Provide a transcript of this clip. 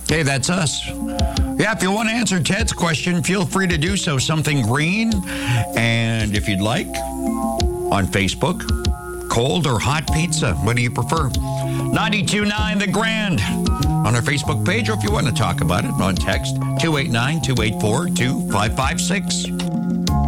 Hey, that's us. Yeah, if you want to answer Ted's question, feel free to do so. Something green. And if you'd like, on Facebook, cold or hot pizza. What do you prefer? 92.9 The Grand on our Facebook page, or if you want to talk about it on text, 289-284-2556.